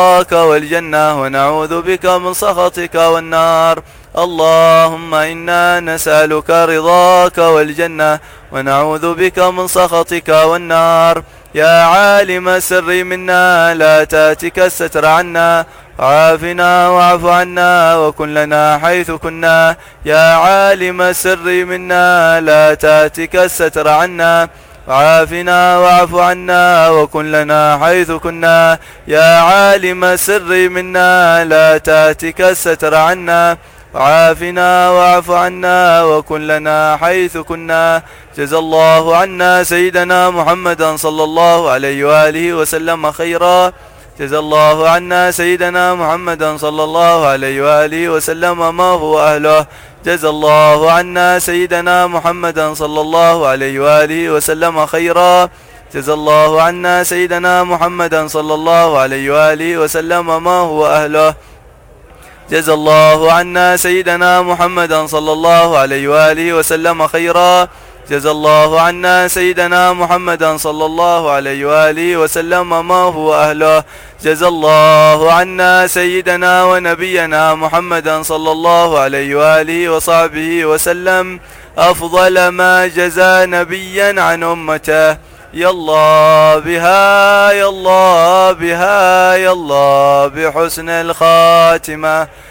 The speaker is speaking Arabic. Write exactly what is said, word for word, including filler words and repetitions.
رضاك والجنة ونعوذ بك من سخطك والنار. اللهم إنا نسألك رضاك والجنة ونعوذ بك من سخطك والنار. يا عالم السر منا لا تاتك الستر عنا، وعافنا واعف عنا وكن لنا حيث كنا. يا عالم السر منا لا تاتك الستر عنا، وعافنا واعف عنا وكن لنا حيث كنا. يا عالم السر منا لا تاتك الستر عنا، وعافنا واعف عنا وكن لنا حيث كنا. جزا الله عنا سيدنا محمدا صلى الله عليه وآله وسلم خيرا. جزا الله عنا سيدنا محمدا صلى الله عليه وآله وسلم ما هو أهله. جزا الله عنا سيدنا محمدا صلى الله عليه وآله وسلم خيرا. جزا الله عنا سيدنا محمدا صلى الله عليه وآله وسلم ما هو أهله. جزا الله عنا سيدنا محمدا صلى الله عليه وآله وسلم خيرا. جزا الله عنا سيدنا محمدا صلى الله عليه وآله وسلم ما هو أهله. جزا الله عنا سيدنا ونبينا محمدا صلى الله عليه وآله وصحبه وسلم أفضل ما جزى نبيا عن أمته. يا الله بها، يا الله بها، يا الله بحسن الخاتمة.